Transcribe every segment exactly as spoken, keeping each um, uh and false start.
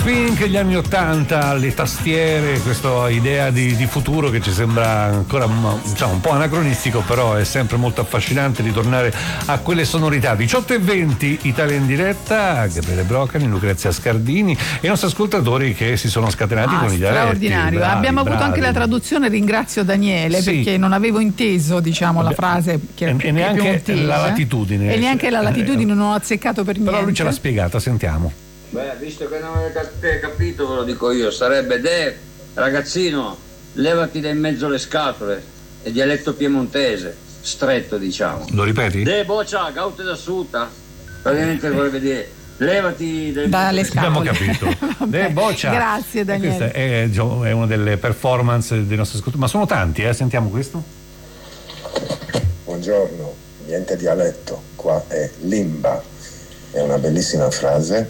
Pink, gli anni ottanta, le tastiere, questa idea di, di futuro che ci sembra ancora diciamo, un po' anacronistico, però è sempre molto affascinante ritornare a quelle sonorità. diciotto e venti, Italia in diretta, Gabriele Brocani, Lucrezia Scardini e i nostri ascoltatori che si sono scatenati ah, con i dialetti. Straordinario, bravi, abbiamo bravi. avuto anche la traduzione, ringrazio Daniele sì. perché non avevo inteso diciamo la frase che, e, che e neanche più la latitudine. E neanche la latitudine non ho azzeccato per niente. Però lui ce l'ha spiegata, sentiamo. Beh, visto che non avete capito, ve lo dico io, sarebbe de ragazzino, levati da in mezzo le scatole, è dialetto piemontese, stretto diciamo. Lo ripeti? De boccia, gaute da suta, praticamente vorrebbe dire levati dalle scatole. Abbiamo capito. De boccia. Grazie Daniele. Questa è, è una delle performance dei nostri ascoltatori, ma sono tanti, eh? Sentiamo questo. Buongiorno, niente dialetto, qua è limba, è una bellissima frase.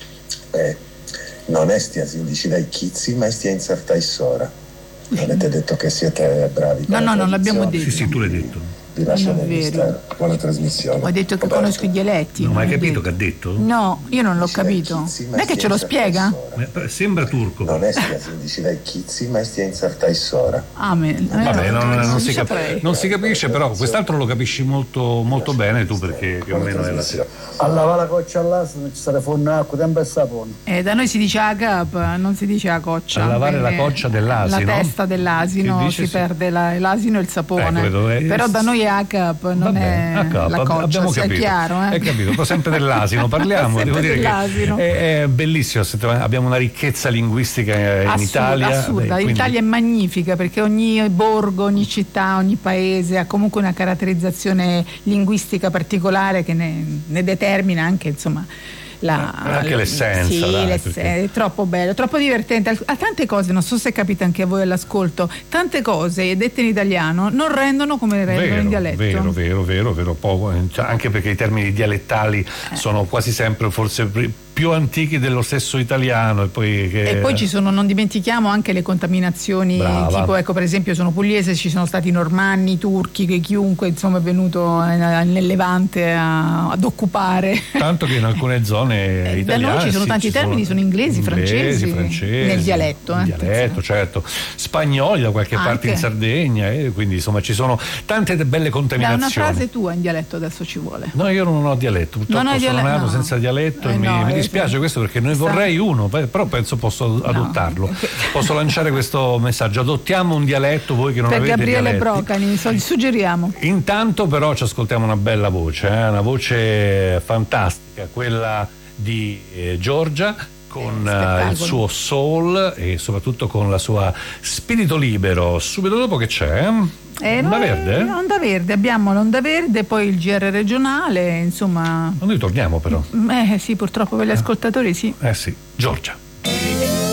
Eh, non estiasi indici dai chizzi, ma estia insertai sora. Avete detto che siete bravi. No, no, non l'abbiamo detto. Sì, sì, tu l'hai detto. Vi lascio nel mistero. Buona trasmissione. Ho detto che Roberto. Conosco i dialetti. Non hai capito detto. che ha detto? No, io non l'ho Dici capito. Chizzi, non è che ce lo spiega? Sembra turco. Non è stia indici dai chizzi, ma estia insertai sora. Amen. Vabbè, non, non, non, si cap- non si capisce, però quest'altro lo capisci molto, molto bene tu, perché più o meno è la stessa. A lavare la coccia all'asino ci sarà forno acqua, tempo e sapone. Eh, da noi si dice a cap, non si dice a coccia. A lavare la coccia dell'asino. La testa dell'asino si sì. perde la, l'asino e il sapone. Ecco, è... Però da noi è a cap, non Vabbè, è a cap. La coccia, abbiamo capito. È chiaro, eh? È capito, però sempre dell'asino parliamo, devo dire dell'asino. Che è, è bellissimo, abbiamo una ricchezza linguistica in assurda, Italia. Assurda, Beh, quindi... l'Italia è magnifica perché ogni borgo, ogni città, ogni paese ha comunque una caratterizzazione linguistica particolare che ne, ne determina anche insomma la, anche l'essenza, sì, dai, l'essenza perché... è troppo bello, troppo divertente. A tante cose, non so se capita anche a voi all'ascolto, tante cose dette in italiano non rendono come rendono vero, in dialetto. Vero, vero, vero, vero, poco, anche perché i termini dialettali eh. sono quasi sempre forse più antichi dello stesso italiano e poi che... e poi ci sono, non dimentichiamo anche le contaminazioni. Brava. Tipo ecco per esempio sono pugliese, ci sono stati i normanni, i turchi, che chiunque insomma è venuto nel Levante a, ad occupare, tanto che in alcune zone eh, italiane da noi ci sono sì, tanti ci termini, sono, sono inglesi, inglesi francesi, francesi nel dialetto nel eh, dialetto certo, spagnoli da qualche anche. parte in Sardegna e quindi insomma ci sono tante belle contaminazioni. Da una frase tua in dialetto adesso ci vuole. No, io non ho dialetto, purtroppo sono dialetto, nato no. senza dialetto eh, e mi, no, mi dispiace questo perché ne vorrei uno, però penso posso adottarlo. No. Posso lanciare questo messaggio: adottiamo un dialetto, voi che non per avete Gabriele dialetti. Brocani, suggeriamo. Intanto però ci ascoltiamo una bella voce, eh? una voce fantastica, quella di eh, Giorgia, con uh, il suo soul e soprattutto con la sua spirito libero. Subito dopo che c'è? Eh, Onda Verde? Onda Verde, abbiamo l'Onda Verde, poi il G R regionale, insomma. Noi torniamo però. Eh sì, purtroppo per gli ascoltatori sì. Eh sì, Giorgia.